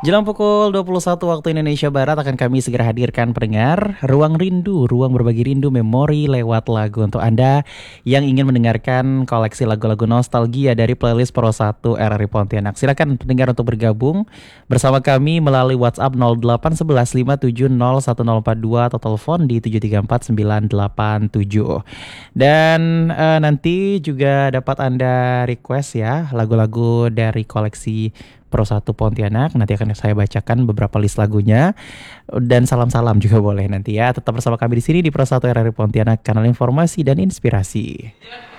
Jelang pukul 21 waktu Indonesia Barat akan kami segera hadirkan pendengar Ruang Rindu, ruang berbagi rindu memori lewat lagu untuk Anda yang ingin mendengarkan koleksi lagu-lagu nostalgia dari playlist Pro 1 RRI Pontianak. Silakan pendengar untuk bergabung bersama kami melalui WhatsApp 0811 5701042 atau telepon di 734 987. Dan nanti juga dapat Anda request ya lagu-lagu dari koleksi Pro 1 Pontianak. Nanti akan saya bacakan beberapa list lagunya. Dan salam-salam juga boleh nanti ya. Tetap bersama kami di sini di Pro 1 RRI Pontianak, kanal informasi dan inspirasi.